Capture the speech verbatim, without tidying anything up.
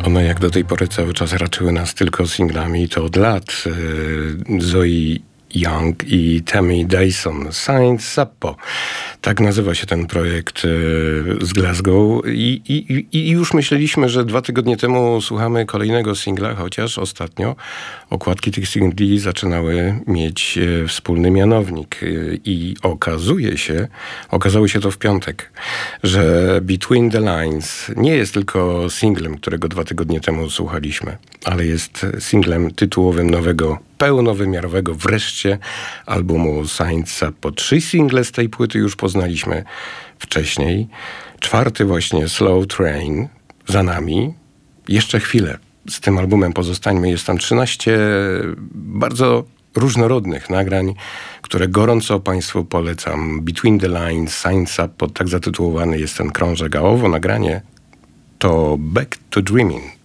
One jak do tej pory cały czas raczyły nas tylko singlami i to od lat. Zoe Young i Tammy Dyson, Science Sappo. Tak nazywa się ten projekt z Glasgow I, i, i już myśleliśmy, że dwa tygodnie temu słuchamy kolejnego singla, chociaż ostatnio okładki tych singli zaczynały mieć wspólny mianownik i okazuje się, okazało się to w piątek, że Between the Lines nie jest tylko singlem, którego dwa tygodnie temu słuchaliśmy, ale jest singlem tytułowym nowego, pełnowymiarowego wreszcie albumu Science Sappo. Trzy single z tej płyty już poznaliśmy wcześniej. Czwarty właśnie, Slow Train, za nami. Jeszcze chwilę z tym albumem pozostańmy. Jest tam trzynaście bardzo różnorodnych nagrań, które gorąco Państwu polecam. Between the Lines, Science Sappo, tak zatytułowany jest ten krążek, a owo nagranie to Back to Dreaming.